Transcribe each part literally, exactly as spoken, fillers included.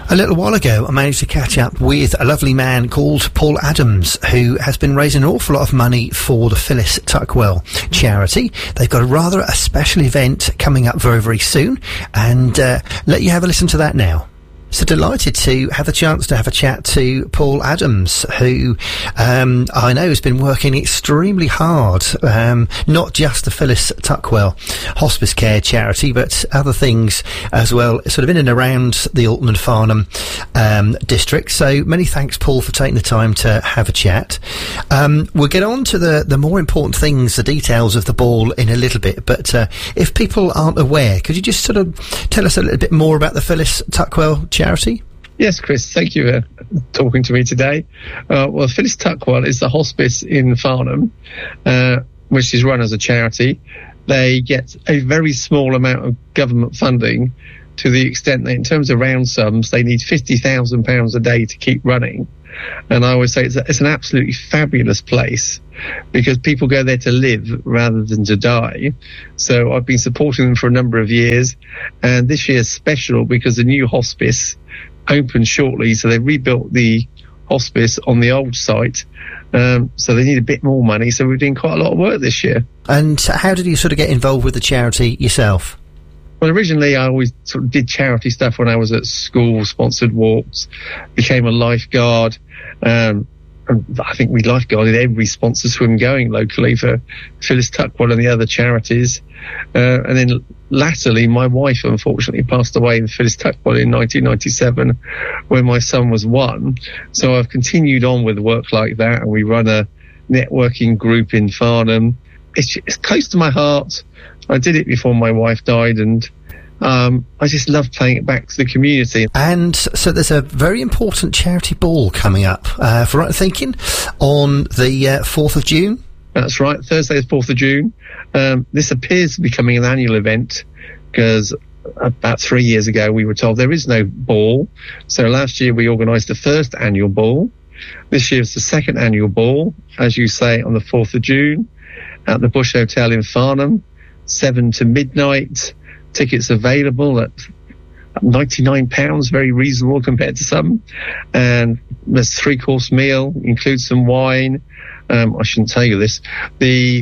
A little while ago, I managed to catch up with a lovely man called Paul Adams, who has been raising an awful lot of money for the Phyllis Tuckwell charity. They've got a rather a special event coming up very, very soon, and uh, let you have a listen to that now. So delighted to have the chance to have a chat to Paul Adams, who um, I know has been working extremely hard, um, not just the Phyllis Tuckwell Hospice Care charity, but other things as well, sort of in and around the Alton and Farnham um, district. So many thanks, Paul, for taking the time to have a chat. Um, we'll get on to the, the more important things, the details of the ball in a little bit, but uh, if people aren't aware, could you just sort of tell us a little bit more about the Phyllis Tuckwell charity? Yes, Chris, thank you for talking to me today. Uh, well, Phyllis Tuckwell is the hospice in Farnham, uh, which is run as a charity. They get a very small amount of government funding, to the extent that in terms of round sums, they need fifty thousand pounds a day to keep running. And I always say it's, a, it's an absolutely fabulous place because people go there to live rather than to die. So I've been supporting them for a number of years, and this year's special because the new hospice opens shortly, so they rebuilt the hospice on the old site, um, so they need a bit more money, so we're doing quite a lot of work this year. And how did you sort of get involved with the charity yourself? Well, originally I always sort of did charity stuff when I was at school, sponsored walks, became a lifeguard. Um, and I think we lifeguarded every sponsor swim going locally for Phyllis Tuckwell and the other charities. Uh, and then latterly, my wife unfortunately passed away in Phyllis Tuckwell in nineteen ninety-seven when my son was one. So I've continued on with work like that, and we run a networking group in Farnham. It's, it's close to my heart. I did it before my wife died, and um, I just love playing it back to the community. And so there's a very important charity ball coming up, uh, for right thinking, on the uh, fourth of June. That's right, Thursday the fourth of June. Um, this appears to be becoming an annual event because about three years ago we were told there is no ball. So last year we organised the first annual ball. This year it's the second annual ball, as you say, on the fourth of June at the Bush Hotel in Farnham, seven to midnight. Tickets available at ninety-nine pounds, very reasonable compared to some. And there's a three-course meal, includes some wine. Um, I shouldn't tell you this. The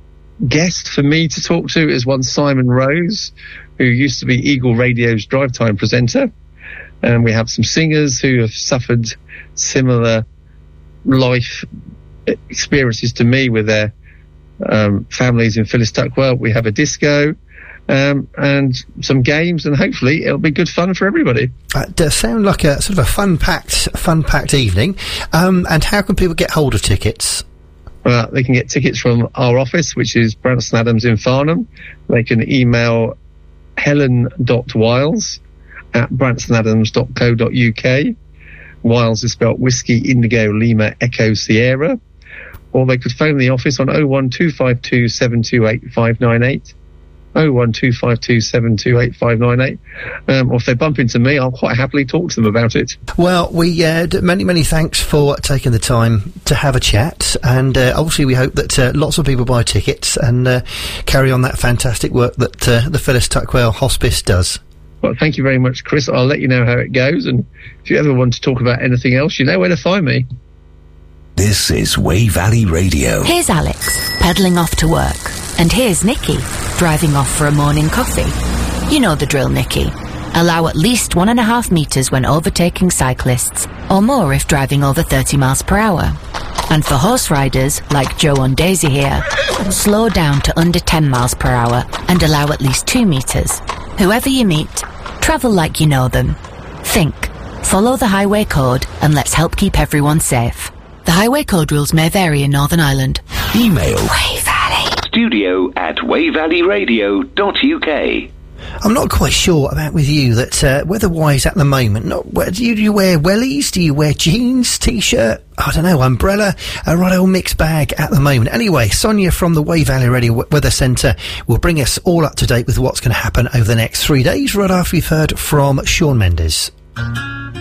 guest for me to talk to is one Simon Rose, who used to be Eagle Radio's drive time presenter. And we have some singers who have suffered similar life experiences to me with their um, families in Phyllis Tuckwell. We have a disco. Um, and some games, and hopefully it'll be good fun for everybody. Uh, it does sound like a sort of a fun-packed, fun-packed evening. Um, and how can people get hold of tickets? Uh, they can get tickets from our office, which is Branson Adams in Farnham. They can email helen dot wiles at branson adams dot co dot uk. Wiles is spelled Whiskey Indigo Lima Echo Sierra. Or they could phone the office on oh one two five two seven two eight five nine eight. oh one two five two seven two eight five nine eight. Um, or if they bump into me, I'll quite happily talk to them about it. Well, we uh, d- many, many thanks for taking the time to have a chat. And uh, obviously we hope that uh, lots of people buy tickets and uh, carry on that fantastic work that uh, the Phyllis Tuckwell Hospice does. Well, thank you very much, Chris. I'll let you know how it goes. And if you ever want to talk about anything else, you know where to find me. This is Way Valley Radio. Here's Alex, pedalling off to work. And here's Nikki, driving off for a morning coffee. You know the drill, Nikki. Allow at least one and a half metres when overtaking cyclists, or more if driving over thirty miles per hour. And for horse riders, like Joe and Daisy here, slow down to under ten miles per hour and allow at least two metres. Whoever you meet, travel like you know them. Think, follow the highway code, and let's help keep everyone safe. The highway code rules may vary in Northern Ireland. Email Way Valley studio at way valley radio dot u k. I'm not quite sure about with you that uh, weather-wise at the moment. Not do you, do you wear wellies? Do you wear jeans, t-shirt? I don't know, umbrella, a right old mixed bag at the moment. Anyway, Sonia from the Way Valley Radio Weather Centre will bring us all up to date with what's going to happen over the next three days, right after we've heard from Shawn Mendes.